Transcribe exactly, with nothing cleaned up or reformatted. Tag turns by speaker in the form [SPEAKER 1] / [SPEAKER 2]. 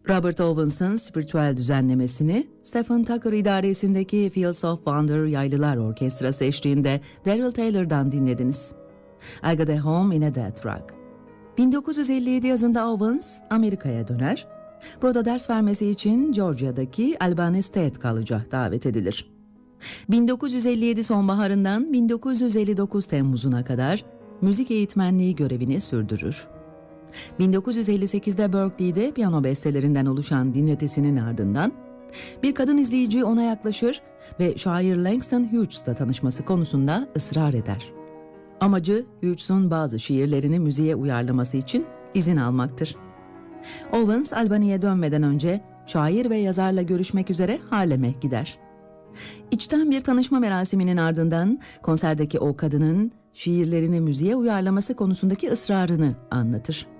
[SPEAKER 1] Robert Owens'ın spiritüel düzenlemesini Stephen Tucker idaresindeki Fields of Wonder Yaylılar Orkestrası eşliğinde Daryl Taylor'dan dinlediniz. I Got a Home in a Death Rock. bin dokuz yüz elli yedi yazında Owens Amerika'ya döner. Burada ders vermesi için Georgia'daki Albany State College'a davet edilir. bin dokuz yüz elli yedi sonbaharından bin dokuz yüz elli dokuz Temmuz'una kadar müzik eğitmenliği görevini sürdürür. bin dokuz yüz elli sekizde Berkeley'de piyano bestelerinden oluşan dinletisinin ardından bir kadın izleyici ona yaklaşır ve şair Langston Hughes'la tanışması konusunda ısrar eder. Amacı Hughes'un bazı şiirlerini müziğe uyarlaması için izin almaktır. Owens, Albany'ye dönmeden önce şair ve yazarla görüşmek üzere Harlem'e gider. İçten bir tanışma merasiminin ardından konserdeki o kadının şiirlerini müziğe uyarlaması konusundaki ısrarını anlatır.